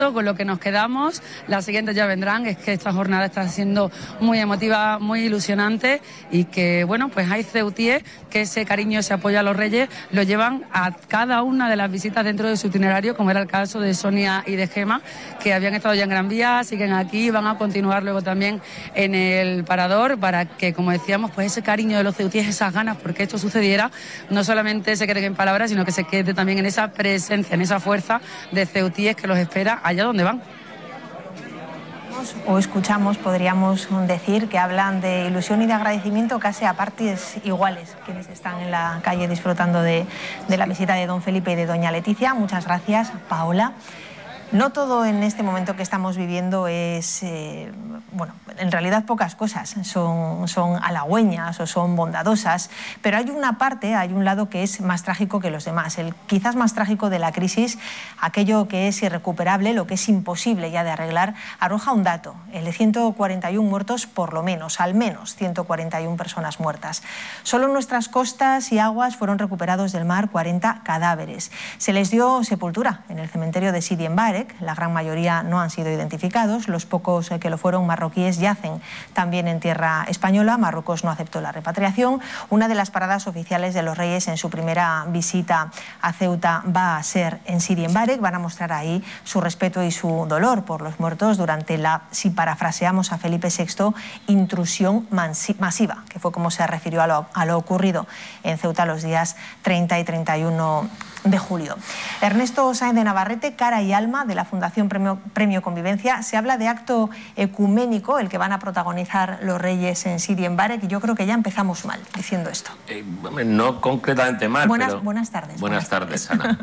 Con lo que nos quedamos, las siguientes ya vendrán. Es que esta jornada está siendo muy emotiva, muy ilusionante, y que, bueno, pues hay ceutíes que ese cariño, ese apoyo a los Reyes lo llevan a cada una de las visitas dentro de su itinerario, como era el caso de Sonia y de Gema, que habían estado ya en Gran Vía, siguen aquí, van a continuar luego también en el Parador, para que, como decíamos, pues ese cariño de los ceutíes, esas ganas porque esto sucediera, no solamente se quede en palabras, sino que se quede también en esa presencia, en esa fuerza de ceutíes que los espera allá donde van. O escuchamos, podríamos decir, que hablan de ilusión y de agradecimiento casi a partes iguales, quienes están en la calle disfrutando de la visita de don Felipe y de doña Leticia. Muchas gracias, Paola. No todo en este momento que estamos viviendo es, bueno, en realidad pocas cosas son halagüeñas o son bondadosas, pero hay una parte, hay un lado que es más trágico que los demás. El quizás más trágico de la crisis, aquello que es irrecuperable, lo que es imposible ya de arreglar, arroja un dato, el de 141 muertos por lo menos, al menos 141 personas muertas. Solo en nuestras costas y aguas fueron recuperados del mar 40 cadáveres. Se les dio sepultura en el cementerio de Sidi en Barek. La gran mayoría no han sido identificados. Los pocos que lo fueron marroquíes yacen también en tierra española. Marruecos no aceptó la repatriación. Una de las paradas oficiales de los Reyes en su primera visita a Ceuta va a ser en Sidi en Barek. Van a mostrar ahí su respeto y su dolor por los muertos durante la, si parafraseamos a Felipe VI, intrusión masiva, que fue como se refirió a lo ocurrido en Ceuta los días 30 y 31 de julio. Ernesto Sáenz de Navarrete, cara y alma de la Fundación Premio Convivencia. Se habla de acto ecuménico, el que van a protagonizar los Reyes en Sidi en Barek, y yo creo que ya empezamos mal diciendo esto. No concretamente mal, pero... Buenas tardes. Buenas tardes, Ana.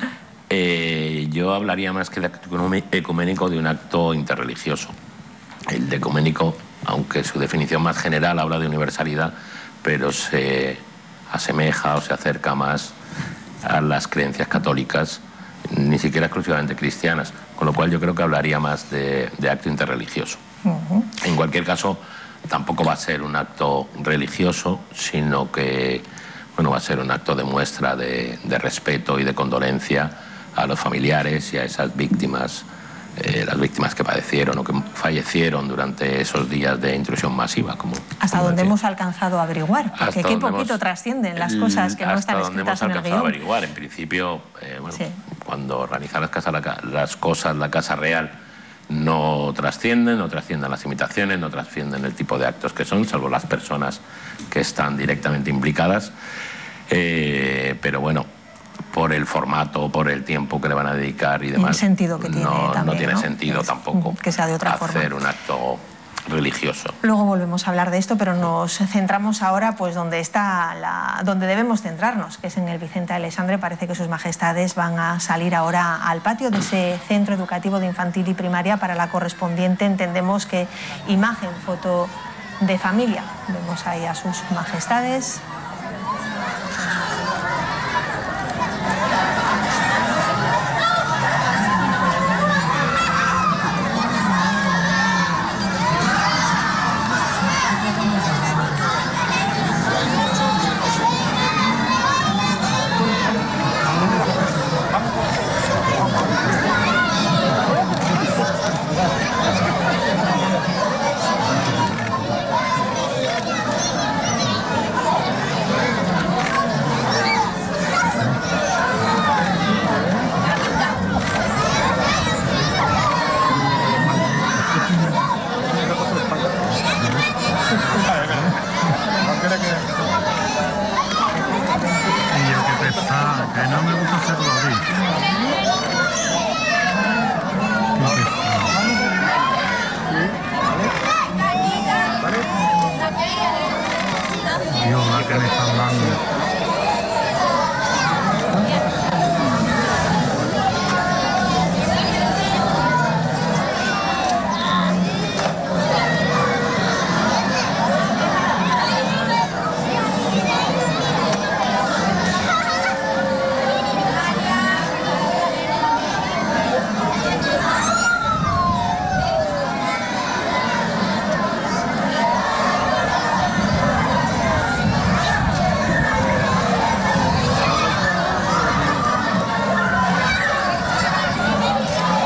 Yo hablaría más que de acto ecuménico de un acto interreligioso. El de ecuménico, aunque su definición más general habla de universalidad, pero se asemeja o se acerca más a las creencias católicas, ni siquiera exclusivamente cristianas, con lo cual yo creo que hablaría más de acto interreligioso. En cualquier caso, tampoco va a ser un acto religioso, sino que, bueno, va a ser un acto de muestra de respeto y de condolencia a los familiares y a esas víctimas, las víctimas que padecieron o que fallecieron durante esos días de intrusión masiva. Hasta donde hemos alcanzado a averiguar, porque qué poquito trascienden las cosas que no están escritas en el guión. Averiguar. En principio, bueno, sí, cuando organiza las cosas la Casa Real, no trascienden las imitaciones, no trascienden el tipo de actos que son, salvo las personas que están directamente implicadas. Pero bueno, por el formato, por el tiempo que le van a dedicar y demás, el sentido que tiene también, no tiene sentido tampoco que sea de otra hacer forma un acto religioso. Luego volvemos a hablar de esto, pero nos centramos ahora pues donde debemos centrarnos, que es en el Vicente Aleixandre. Parece que sus majestades van a salir ahora al patio de ese centro educativo de infantil y primaria para la correspondiente, entendemos que imagen, foto de familia. Vemos ahí a sus majestades.